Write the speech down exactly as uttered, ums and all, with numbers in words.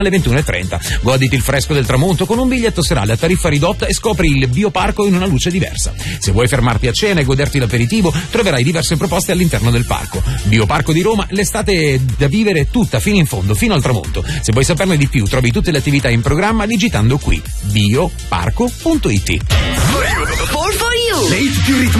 alle ventuno e trenta. Goditi il fresco del tramonto con un biglietto serale a tariffa ridotta e scopri il bioparco in una luce diversa. Se vuoi fermarti a cena e goderti l'aperitivo, troverai diverse proposte all'interno del parco. Bioparco di Roma, l'estate è da vivere tutta fino in fondo, fino al tramonto. Se vuoi saperne di più, trovi tutte le attività in programma digitando qui bioparco punto it. four for you. Le hit più ritmate